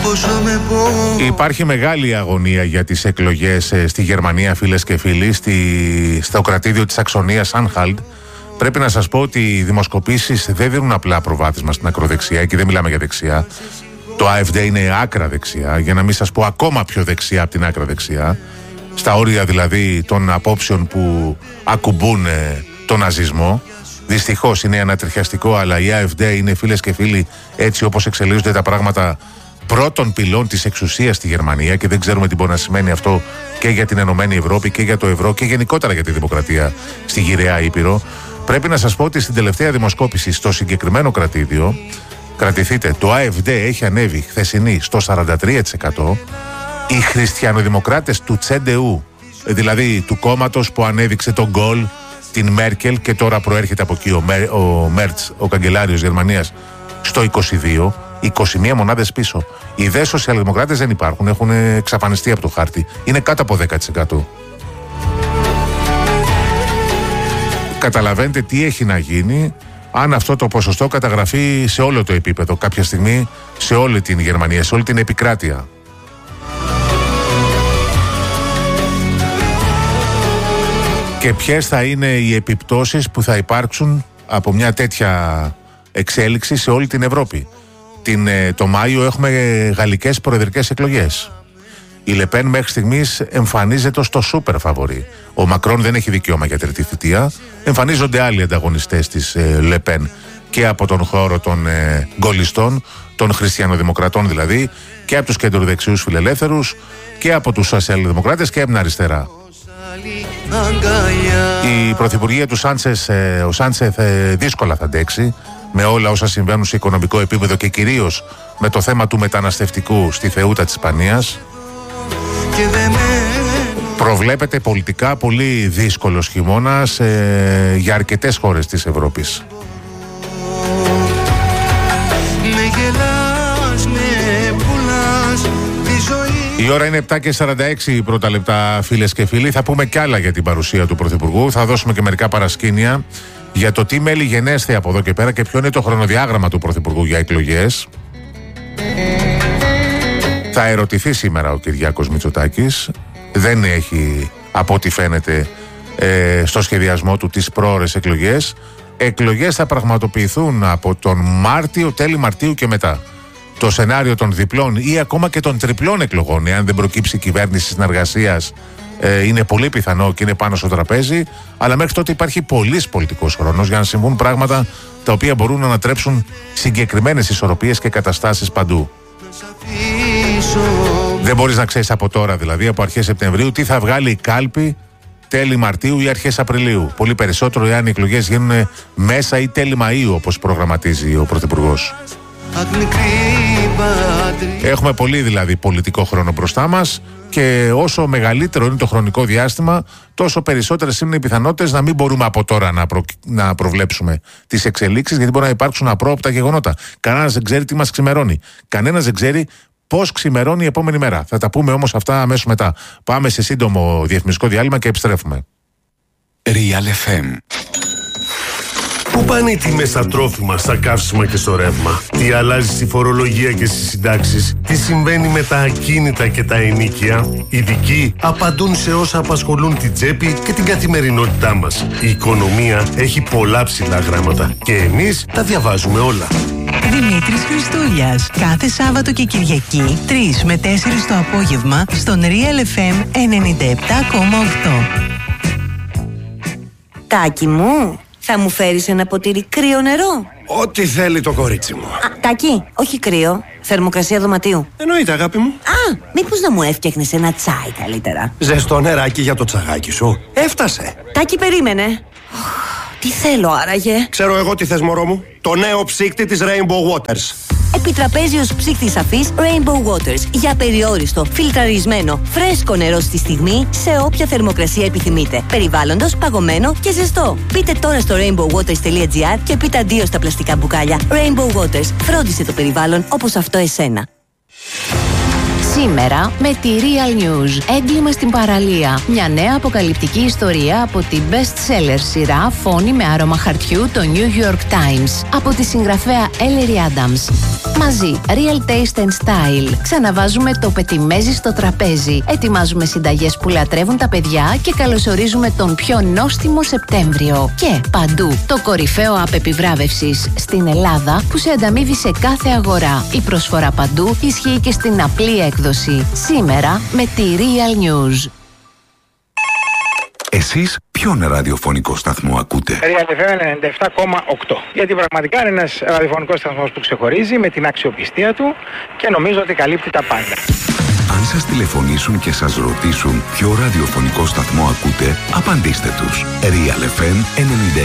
Υπάρχει μεγάλη αγωνία για τις εκλογές στη Γερμανία, φίλες και φίλοι, στο κρατήδιο της Σαξονίας Άνχαλτ. Πρέπει να σας πω ότι οι δημοσκοπήσεις δεν δίνουν απλά προβάδισμα στην ακροδεξιά, και δεν μιλάμε για δεξιά. Το AfD είναι άκρα δεξιά, για να μην σας πω ακόμα πιο δεξιά από την άκρα δεξιά, στα όρια δηλαδή των απόψεων που ακουμπούν τον ναζισμό. Δυστυχώς είναι ανατριχιαστικό, αλλά η AfD είναι, φίλες και φίλοι, έτσι όπως εξελίσσονται τα πράγματα, πρώτων πυλών της εξουσίας στη Γερμανία, και δεν ξέρουμε τι μπορεί να σημαίνει αυτό και για την Ενωμένη Ευρώπη και για το ευρώ και γενικότερα για τη δημοκρατία στη γυραιά Ήπειρο. Πρέπει να σας πω ότι στην τελευταία δημοσκόπηση στο συγκεκριμένο κρατήδιο, κρατηθείτε, το AfD έχει ανέβει χθεσινή στο 43%. Οι χριστιανοδημοκράτες του CDU, δηλαδή του κόμματος που ανέδειξε τον γκολ, την Μέρκελ, και τώρα προέρχεται από εκεί ο Μέρτς, ο καγκελάριος Γερμανίας, στο 22%. 21 μονάδες πίσω. Οι δε σοσιαλδημοκράτες δεν υπάρχουν, έχουν εξαφανιστεί από το χάρτη. Είναι κάτω από 10%. Καταλαβαίνετε τι έχει να γίνει αν αυτό το ποσοστό καταγραφεί σε όλο το επίπεδο κάποια στιγμή, σε όλη την Γερμανία, σε όλη την επικράτεια. Και ποιες θα είναι οι επιπτώσεις που θα υπάρξουν από μια τέτοια εξέλιξη σε όλη την Ευρώπη. Το Μάιο έχουμε γαλλικές προεδρικές εκλογές. Η Λεπέν μέχρι στιγμής εμφανίζεται ως το σούπερ φαβορί. Ο Μακρόν δεν έχει δικαίωμα για τρίτη θητεία. Εμφανίζονται άλλοι ανταγωνιστές της Λεπέν, και από τον χώρο των γκολιστών, των χριστιανοδημοκρατών δηλαδή, και από τους κεντροδεξιούς φιλελεύθερους, και από τους σοσιαλδημοκράτες, και από την αριστερά. Η πρωθυπουργία του ο Σάντσεθ δύσκολα θα αντέξει με όλα όσα συμβαίνουν σε οικονομικό επίπεδο, και κυρίως με το θέμα του μεταναστευτικού στη Θεούτα της Ισπανίας. Προβλέπεται πολιτικά πολύ δύσκολος χειμώνας για αρκετές χώρες της Ευρώπης. Η ώρα είναι 7:46 πρώτα λεπτά, φίλες και φίλοι. Θα πούμε κι άλλα για την παρουσία του Πρωθυπουργού. Θα δώσουμε και μερικά παρασκήνια για το τι μέλη γενέστε από εδώ και πέρα και ποιο είναι το χρονοδιάγραμμα του Πρωθυπουργού για εκλογές. Θα ερωτηθεί σήμερα ο Κυριάκος Μητσοτάκης. Δεν έχει, από ό,τι φαίνεται, στο σχεδιασμό του τις πρόωρες εκλογές. Εκλογές θα πραγματοποιηθούν από τον Μάρτιο, τέλη Μαρτίου και μετά. Το σενάριο των διπλών ή ακόμα και των τριπλών εκλογών, εάν δεν προκύψει κυβέρνηση συνεργασίας, είναι πολύ πιθανό και είναι πάνω στο τραπέζι, αλλά μέχρι τότε υπάρχει πολύς πολιτικός χρόνος για να συμβούν πράγματα τα οποία μπορούν να ανατρέψουν συγκεκριμένες ισορροπίες και καταστάσεις παντού. Δεν μπορείς να ξέρεις από τώρα, δηλαδή από αρχές Σεπτεμβρίου, τι θα βγάλει η κάλπη τέλη Μαρτίου ή αρχές Απριλίου. Πολύ περισσότερο εάν οι εκλογές γίνουν μέσα ή τέλη Μαΐου, όπως προγραμματίζει ο Πρωθυπουργός. Έχουμε πολύ δηλαδή πολιτικό χρόνο μπροστά μας, και όσο μεγαλύτερο είναι το χρονικό διάστημα, τόσο περισσότερες είναι οι πιθανότητες να μην μπορούμε από τώρα να προβλέψουμε τις εξελίξεις, γιατί μπορεί να υπάρξουν απρόοπτα γεγονότα. Κανένας δεν ξέρει τι μας ξημερώνει. Κανένας δεν ξέρει πώς ξημερώνει η επόμενη μέρα. Θα τα πούμε όμως αυτά αμέσως μετά. Πάμε σε σύντομο διαφημιστικό διάλειμμα και επιστρέφουμε. Real FM. Πού πάνε οι τιμές στα τρόφιμα, στα καύσιμα και στο ρεύμα? Τι αλλάζει στη φορολογία και στις συντάξεις? Τι συμβαίνει με τα ακίνητα και τα ενοίκια? Οι ειδικοί απαντούν σε όσα απασχολούν την τσέπη και την καθημερινότητά μας. Η οικονομία έχει πολλά ψηλά γράμματα και εμείς τα διαβάζουμε όλα. Δημήτρης Χριστούλιας. Κάθε Σάββατο και Κυριακή 3 με 4 το απόγευμα στον Real FM 97,8. Τάκη μου, θα μου φέρεις ένα ποτήρι κρύο νερό? Ό,τι θέλει το κορίτσι μου. Τάκη, όχι κρύο. Θερμοκρασία δωματίου. Εννοείται, αγάπη μου. Μήπως να μου έφτιαχνες ένα τσάι καλύτερα? Ζεστό νεράκι για το τσαγάκι σου. Έφτασε. Τάκη, περίμενε. Τι θέλω άραγε? Ξέρω εγώ τι θες, μωρό μου. Το νέο ψύκτη της Rainbow Waters. Επιτραπέζιος ψύκτης αφής Rainbow Waters. Για περιόριστο, φιλτραρισμένο, φρέσκο νερό στη στιγμή, σε όποια θερμοκρασία επιθυμείτε. Περιβάλλοντος, παγωμένο και ζεστό. Μπείτε τώρα στο rainbowwaters.gr και πείτε αντίο στα πλαστικά μπουκάλια. Rainbow Waters. Φρόντισε το περιβάλλον όπως αυτό εσένα. Σήμερα με τη Real News. Έγκλημα στην παραλία. Μια νέα αποκαλυπτική ιστορία από την best-seller σειρά Φόνοι με άρωμα χαρτιού, το New York Times. Από τη συγγραφέα Ellery Adams. Μαζί, Real Taste and Style. Ξαναβάζουμε το πετιμέζι στο τραπέζι. Ετοιμάζουμε συνταγές που λατρεύουν τα παιδιά και καλωσορίζουμε τον πιο νόστιμο Σεπτέμβριο. Και παντού, το κορυφαίο app επιβράβευσης στην Ελλάδα που σε ανταμείβει σε κάθε αγορά. Η προσφορά παντού ισχύει και στην απλή έκδοση. Σήμερα με τη Real News. Εσείς ποιον ραδιοφωνικό σταθμό ακούτε? Real FM 97,8. Γιατί πραγματικά είναι ένας ραδιοφωνικός σταθμός που ξεχωρίζει με την αξιοπιστία του και νομίζω ότι καλύπτει τα πάντα. Αν σας τηλεφωνήσουν και σας ρωτήσουν ποιο ραδιοφωνικό σταθμό ακούτε, απαντήστε τους. Real FM 97,8.